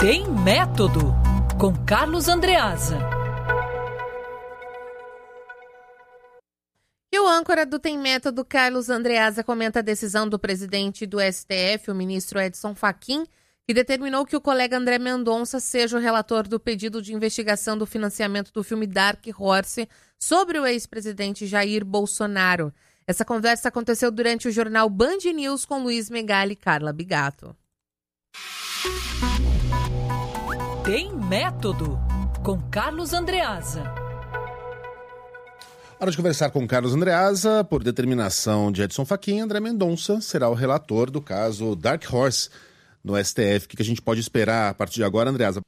Tem Método, com Carlos Andreasa. E o âncora do Tem Método, Carlos Andreasa, comenta a decisão do presidente do STF, o ministro Edson Fachin, que determinou que o colega André Mendonça seja o relator do pedido de investigação do financiamento do filme Dark Horse sobre o ex-presidente Jair Bolsonaro. Essa conversa aconteceu durante o jornal Band News com Luiz Megali e Carla Bigato. Tem Método, com Carlos Andreasa. Hora de conversar com Carlos Andreasa. Por determinação de Edson Fachin, André Mendonça será o relator do caso Dark Horse no STF. O que a gente pode esperar a partir de agora, Andreasa?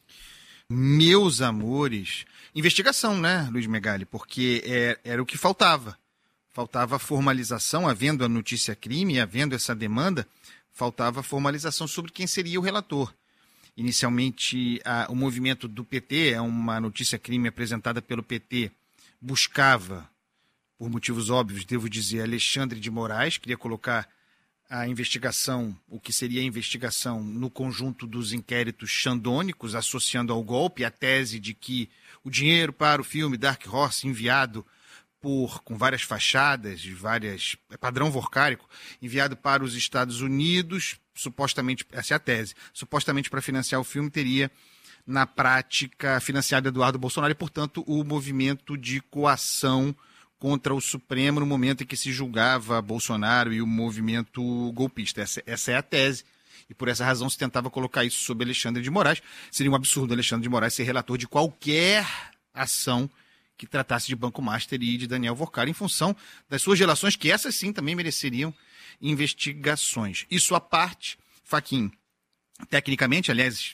Meus amores, investigação, né, Luiz Megali? Porque era o que faltava. Faltava formalização, havendo a notícia crime, havendo essa demanda, faltava formalização sobre quem seria o relator. Inicialmente, o movimento do PT, é uma notícia crime apresentada pelo PT, buscava, por motivos óbvios, devo dizer, Alexandre de Moraes, queria colocar a investigação, o que seria a investigação, no conjunto dos inquéritos xandônicos, associando ao golpe a tese de que o dinheiro para o filme Dark Horse enviado com várias fachadas, padrão vorcárico, enviado para os Estados Unidos, supostamente, essa é a tese, supostamente para financiar o filme, teria, na prática, financiado Eduardo Bolsonaro e, portanto, o movimento de coação contra o Supremo no momento em que se julgava Bolsonaro e o movimento golpista. Essa é a tese. E por essa razão se tentava colocar isso sobre Alexandre de Moraes. Seria um absurdo Alexandre de Moraes ser relator de qualquer ação que tratasse de Banco Master e de Daniel Vorcari, em função das suas relações, que essas sim também mereceriam investigações. Isso à parte, Fachin, tecnicamente, aliás,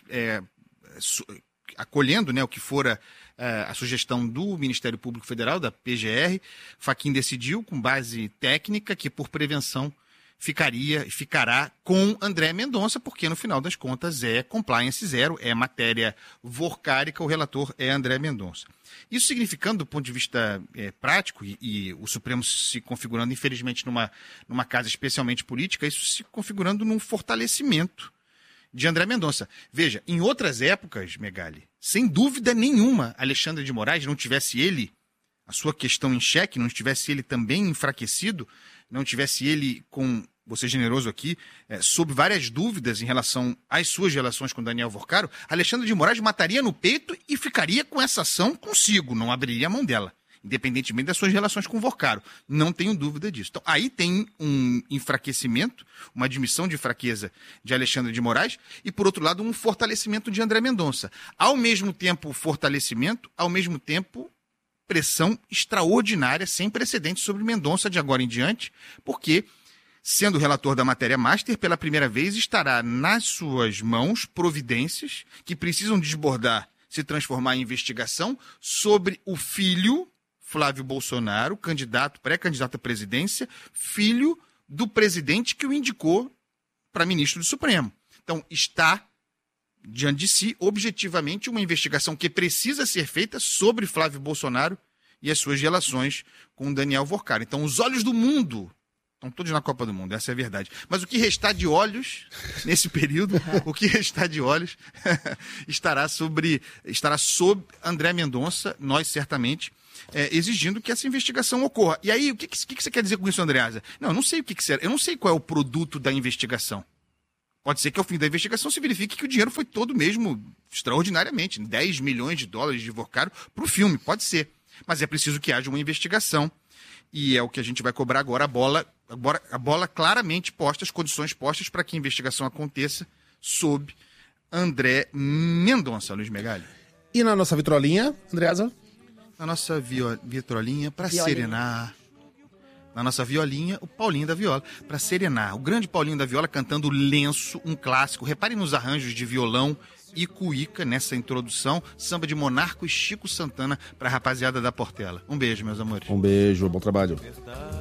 acolhendo, né, o que fora a sugestão do Ministério Público Federal, da PGR, Fachin decidiu, com base técnica, que por prevenção ficará com André Mendonça, porque no final das contas é compliance zero, é matéria vorcárica, o relator é André Mendonça. Isso significando, do ponto de vista prático, e o Supremo se configurando, infelizmente, numa casa especialmente política, isso se configurando num fortalecimento de André Mendonça. Veja, em outras épocas, Megali, sem dúvida nenhuma, Alexandre de Moraes, não tivesse ele a sua questão em xeque, não tivesse ele também enfraquecido, não tivesse ele vou ser generoso aqui, sob várias dúvidas em relação às suas relações com Daniel Vorcaro, Alexandre de Moraes mataria no peito e ficaria com essa ação consigo, não abriria a mão dela, independentemente das suas relações com Vorcaro. Não tenho dúvida disso. Então, aí tem um enfraquecimento, uma admissão de fraqueza de Alexandre de Moraes e, por outro lado, um fortalecimento de André Mendonça. Ao mesmo tempo, fortalecimento, ao mesmo tempo, pressão extraordinária, sem precedentes sobre Mendonça de agora em diante, porque, sendo relator da matéria master, pela primeira vez estará nas suas mãos providências que precisam desbordar, se transformar em investigação sobre o filho, Flávio Bolsonaro, pré-candidato à presidência, filho do presidente que o indicou para ministro do Supremo. Então, está diante de si, objetivamente, uma investigação que precisa ser feita sobre Flávio Bolsonaro e as suas relações com Daniel Vorcari. Então, os olhos do mundo estão todos na Copa do Mundo, essa é a verdade. Mas o que restar de olhos, nesse período, estará sob André Mendonça, nós certamente, exigindo que essa investigação ocorra. E aí, o que você quer dizer com isso, Andreasa? Não, eu não sei eu não sei qual é o produto da investigação. Pode ser que ao fim da investigação se verifique que o dinheiro foi todo mesmo, extraordinariamente, 10 milhões de dólares de Vorcaro para o filme, pode ser. Mas é preciso que haja uma investigação. E é o que a gente vai cobrar agora, a bola claramente posta, as condições postas para que a investigação aconteça sob André Mendonça, Luiz Megali. E na nossa vitrolinha, Andreasa? Na nossa vitrolinha, para serenar. Na nossa violinha, o Paulinho da Viola, para serenar. O grande Paulinho da Viola cantando Lenço, um clássico. Reparem nos arranjos de violão e cuíca nessa introdução. Samba de Monarco e Chico Santana para a rapaziada da Portela. Um beijo, meus amores. Um beijo, bom trabalho.